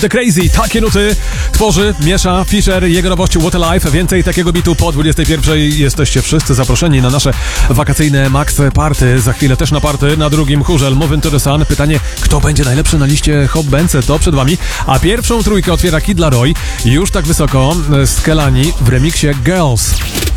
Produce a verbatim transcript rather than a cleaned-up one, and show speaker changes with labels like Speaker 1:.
Speaker 1: The Crazy, takie nuty tworzy, miesza Fisher, jego nowości What a Life. Więcej takiego bitu po dwudziestej pierwszej. Jesteście wszyscy zaproszeni na nasze wakacyjne Max Party. Za chwilę też na party, na drugim chórze Moving to the Sun. Pytanie, kto będzie najlepszy na liście Hot Bence, to przed wami. A pierwszą trójkę otwiera Kid Laroi, już tak wysoko z Kelani w remiksie Girls.